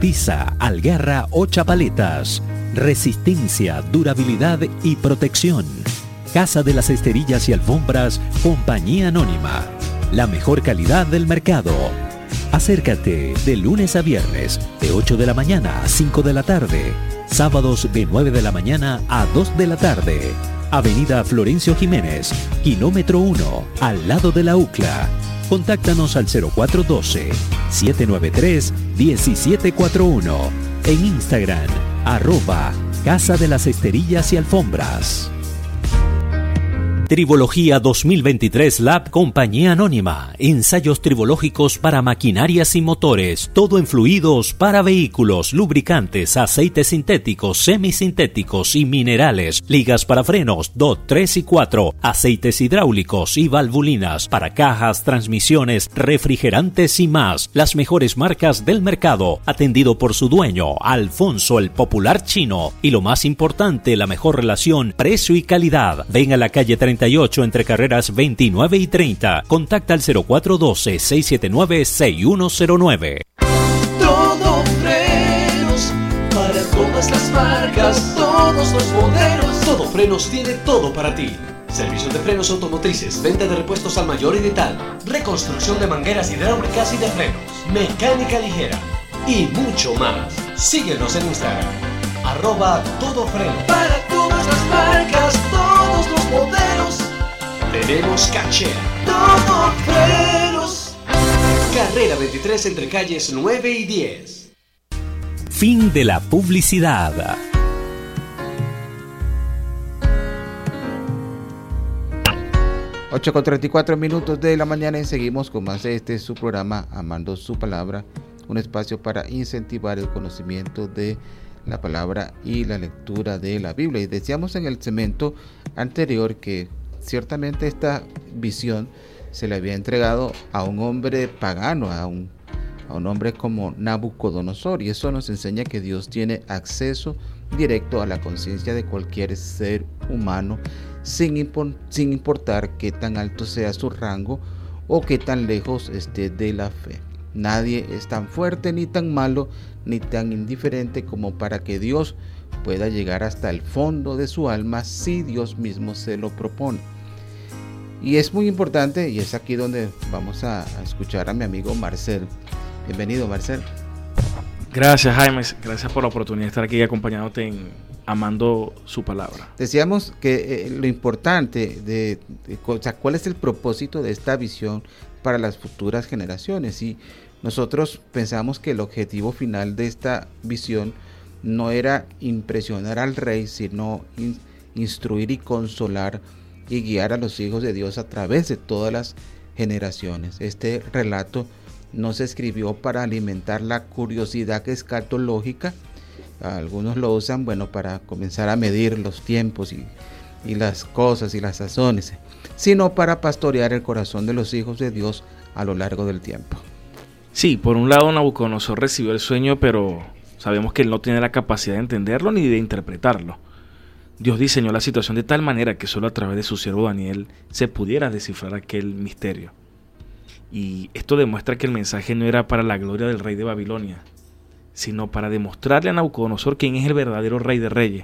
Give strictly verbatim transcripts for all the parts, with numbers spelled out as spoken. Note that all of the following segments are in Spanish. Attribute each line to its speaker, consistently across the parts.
Speaker 1: Pisa, algarra o chapaletas. Resistencia, durabilidad y protección. Casa de las Esterillas y Alfombras, Compañía Anónima. La mejor calidad del mercado. Acércate de lunes a viernes, de ocho de la mañana a cinco de la tarde. Sábados de nueve de la mañana a dos de la tarde. Avenida Florencio Jiménez, kilómetro uno, al lado de la U C L A. Contáctanos al cero cuatro uno dos, siete nueve tres, uno siete cuatro uno. En Instagram, arroba Casa de las Esterillas y Alfombras. Tribología dos mil veintitrés Lab Compañía Anónima. Ensayos tribológicos para maquinarias y motores. Todo en fluidos para vehículos, lubricantes, aceites sintéticos, semisintéticos y minerales. Ligas para frenos dos, tres y cuatro. Aceites hidráulicos y valvulinas para cajas, transmisiones, refrigerantes y más. Las mejores marcas del mercado. Atendido por su dueño, Alfonso el Popular Chino. Y lo más importante, la mejor relación precio y calidad. Ven a la calle treinta y ocho entre carreras veintinueve y treinta. Contacta al cero cuatro uno dos, seis siete nueve, seis uno cero nueve.
Speaker 2: Todo frenos para todas las marcas, todos los modelos. Todo Frenos tiene todo para ti. Servicios de frenos automotrices, venta de repuestos al mayor y de tal, reconstrucción de mangueras hidráulicas y de frenos, mecánica ligera y mucho más. Síguenos en Instagram, arroba Todo Frenos. Para todas las marcas, todos los modelos. Tenemos caché. Todo Frenos. Carrera veintitrés entre calles nueve y diez.
Speaker 1: Fin de la publicidad.
Speaker 3: ocho con treinta y cuatro minutos de la mañana y seguimos con más de este su programa Amando su Palabra, un espacio para incentivar el conocimiento de la palabra y la lectura de la Biblia. Y decíamos en el segmento anterior que ciertamente esta visión se le había entregado a un hombre pagano, a un, a un hombre como Nabucodonosor, y eso nos enseña que Dios tiene acceso directo a la conciencia de cualquier ser humano, sin, impor, sin importar qué tan alto sea su rango o qué tan lejos esté de la fe. Nadie es tan fuerte, ni tan malo, ni tan indiferente como para que Dios pueda llegar hasta el fondo de su alma si Dios mismo se lo propone. Y es muy importante, y es aquí donde vamos a, a escuchar a mi amigo Marcel. Bienvenido, Marcel.
Speaker 4: Gracias, Jaime. Gracias por la oportunidad de estar aquí acompañándote en Amando su Palabra.
Speaker 3: Decíamos que eh, lo importante de, de o sea, cuál es el propósito de esta visión para las futuras generaciones. Y nosotros pensamos que el objetivo final de esta visión no era impresionar al rey, sino in, instruir y consolar y guiar a los hijos de Dios a través de todas las generaciones. Este relato no se escribió para alimentar la curiosidad escatológica. Algunos lo usan, bueno, para comenzar a medir los tiempos y, y las cosas y las sazones, sino para pastorear el corazón de los hijos de Dios a lo largo del tiempo.
Speaker 4: Sí, por un lado Nabucodonosor recibió el sueño, pero sabemos que él no tiene la capacidad de entenderlo ni de interpretarlo. Dios diseñó la situación de tal manera que solo a través de su siervo Daniel se pudiera descifrar aquel misterio. Y esto demuestra que el mensaje no era para la gloria del rey de Babilonia, sino para demostrarle a Nabucodonosor quién es el verdadero rey de reyes.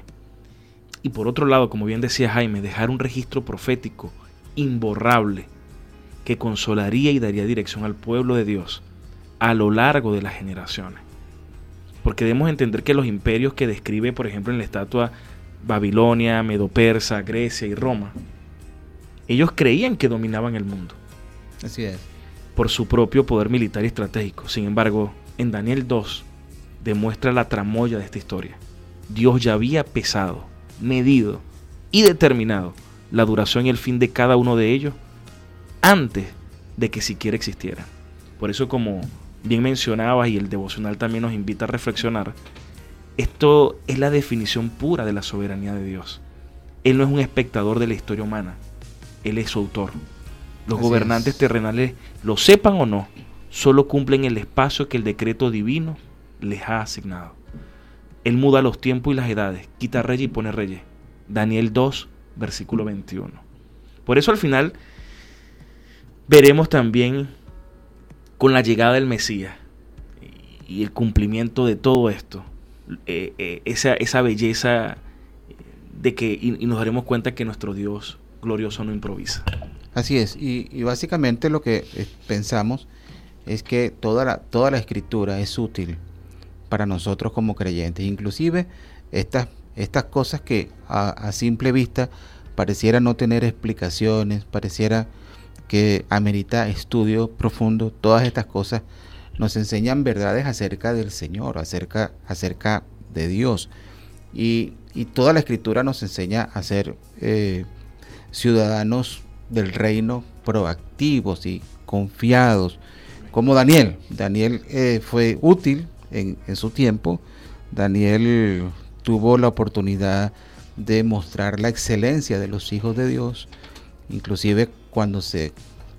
Speaker 4: Y por otro lado, como bien decía Jaime, dejar un registro profético imborrable que consolaría y daría dirección al pueblo de Dios a lo largo de las generaciones. Porque debemos entender que los imperios que describe, por ejemplo, en la estatua Babilonia, Medo-Persa, Grecia y Roma, ellos creían que dominaban el mundo.
Speaker 3: Así es.
Speaker 4: Por su propio poder militar y estratégico. Sin embargo, en Daniel dos demuestra la tramoya de esta historia. Dios ya había pesado, medido y determinado la duración y el fin de cada uno de ellos antes de que siquiera existieran. Por eso, como bien mencionabas y el devocional también nos invita a reflexionar, esto es la definición pura de la soberanía de Dios. Él no es un espectador de la historia humana, Él es su autor. Los Así gobernantes es. terrenales, lo sepan o no, solo cumplen el espacio que el decreto divino les ha asignado. Él muda los tiempos y las edades, quita reyes y pone reyes. Daniel dos, versículo veintiuno. Por eso al final veremos también con la llegada del Mesías y el cumplimiento de todo esto, eh, eh, esa, esa belleza de que y, y nos daremos cuenta que nuestro Dios glorioso no improvisa.
Speaker 3: Así es, y, y básicamente lo que pensamos es que toda la, toda la escritura es útil para nosotros como creyentes, inclusive estas, estas cosas que a, a simple vista pareciera no tener explicaciones, pareciera que amerita estudio profundo. Todas estas cosas nos enseñan verdades acerca del Señor, acerca, acerca de Dios, y, y toda la escritura nos enseña a ser eh, ciudadanos del reino, proactivos y confiados, como Daniel. Daniel eh, fue útil en, en su tiempo. Daniel tuvo la oportunidad de mostrar la excelencia de los hijos de Dios, inclusive cuando se,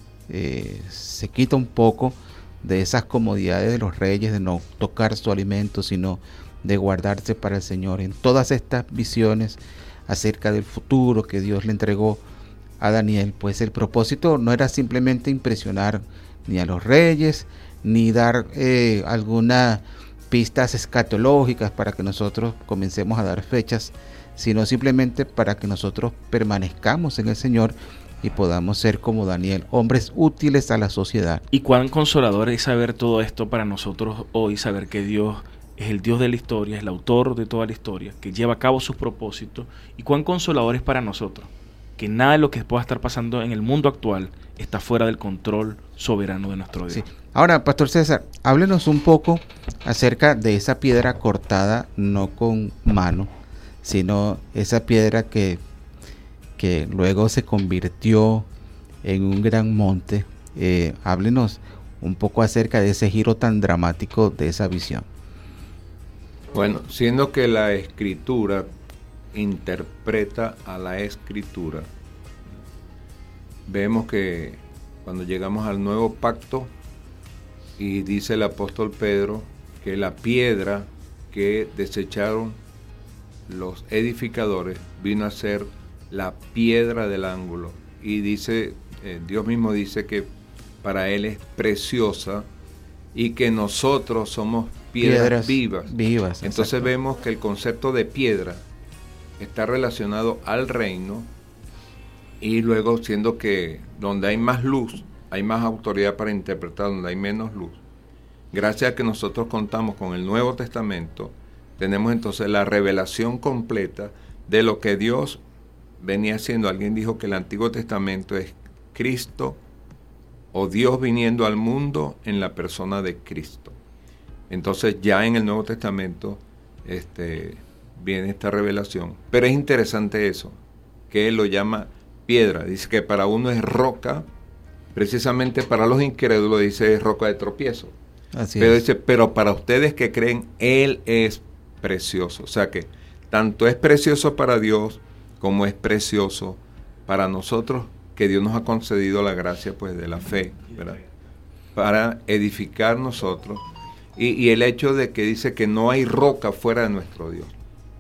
Speaker 3: eh, se quita un poco de esas comodidades de los reyes, de no tocar su alimento, sino de guardarse para el Señor. En todas estas visiones acerca del futuro que Dios le entregó a Daniel, pues el propósito no era simplemente impresionar ni a los reyes, ni dar eh, algunas pistas escatológicas para que nosotros comencemos a dar fechas, sino simplemente para que nosotros permanezcamos en el Señor y podamos ser como Daniel, hombres útiles a la sociedad.
Speaker 4: Y cuán consolador es saber todo esto para nosotros hoy, saber que Dios es el Dios de la historia, es el autor de toda la historia, que lleva a cabo sus propósitos, y cuán consolador es para nosotros que nada de lo que pueda estar pasando en el mundo actual está fuera del control soberano de nuestro Dios.
Speaker 3: Sí. Ahora, Pastor César, háblenos un poco acerca de esa piedra cortada, no con mano, sino esa piedra que, que luego se convirtió en un gran monte. Eh, háblenos un poco acerca de ese giro tan dramático de esa visión.
Speaker 5: Bueno, siendo que la Escritura interpreta a la Escritura, vemos que cuando llegamos al nuevo pacto y dice el apóstol Pedro que la piedra que desecharon los edificadores vino a ser la piedra del ángulo, y dice, eh, Dios mismo dice que para él es preciosa y que nosotros somos piedras, piedras vivas. vivas Entonces exacto. Vemos que el concepto de piedra está relacionado al reino, y luego siendo que donde hay más luz hay más autoridad para interpretar, donde hay menos luz. Gracias a que nosotros contamos con el Nuevo Testamento, tenemos entonces la revelación completa de lo que Dios venía haciendo. Alguien dijo que el Antiguo Testamento es Cristo o Dios viniendo al mundo en la persona de Cristo. Entonces ya en el Nuevo Testamento este, viene esta revelación. Pero es interesante eso, que él lo llama piedra. Dice que para uno es roca, precisamente para los incrédulos dice es roca de tropiezo. Así pero es. Dice, pero para ustedes que creen, él es precioso. O sea que tanto es precioso para Dios como es precioso para nosotros, que Dios nos ha concedido la gracia pues de la fe, ¿verdad? Para edificar nosotros. Y, y el hecho de que dice que no hay roca fuera de nuestro Dios.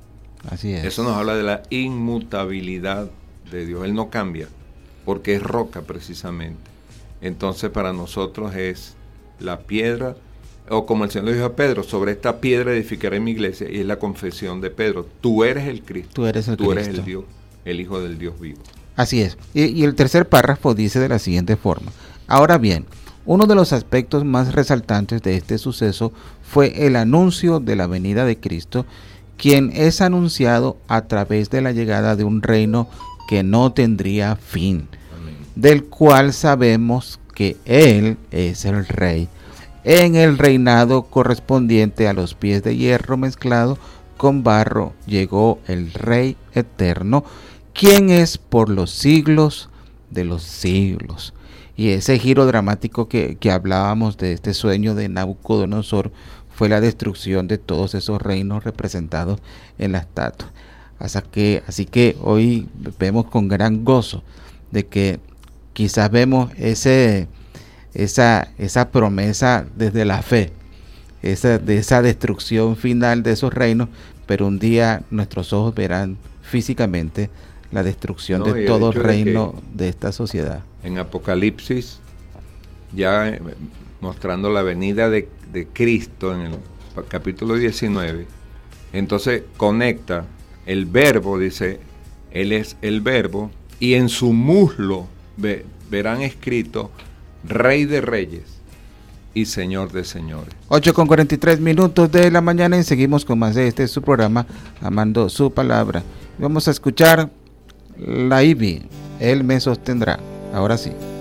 Speaker 3: Así es.
Speaker 5: Eso nos habla de la inmutabilidad de Dios. Él no cambia, porque es roca precisamente. Entonces para nosotros es la piedra, o como el Señor le dijo a Pedro, sobre esta piedra edificaré mi iglesia, y es la confesión de Pedro. Tú eres el Cristo.
Speaker 3: Tú eres el
Speaker 5: Tú
Speaker 3: Cristo.
Speaker 5: eres el Dios, el Hijo del Dios vivo.
Speaker 3: Así es. Y, y el tercer párrafo dice de la siguiente forma: ahora bien, uno de los aspectos más resaltantes de este suceso fue el anuncio de la venida de Cristo, quien es anunciado a través de la llegada de un reino que no tendría fin, amén, del cual sabemos que Él es el Rey, en el reinado correspondiente a los pies de hierro mezclado con barro llegó el Rey eterno, quien es por los siglos de los siglos. Y ese giro dramático que, que hablábamos de este sueño de Nabucodonosor fue la destrucción de todos esos reinos representados en la estatua. Así que, así que hoy vemos con gran gozo de que quizás vemos ese, esa, esa promesa desde la fe, esa, de esa destrucción final de esos reinos, pero un día nuestros ojos verán físicamente la destrucción no, de todo el reino de, de esta sociedad.
Speaker 5: En Apocalipsis, ya mostrando la venida de, de Cristo en el capítulo diecinueve, entonces conecta el verbo, dice, Él es el verbo, y en su muslo ve, verán escrito Rey de Reyes y Señor de Señores.
Speaker 3: ocho con cuarenta y tres minutos de la mañana y seguimos con más de este su programa, Amando su Palabra. Vamos a escuchar la I B I, Él me sostendrá. Ahora sí.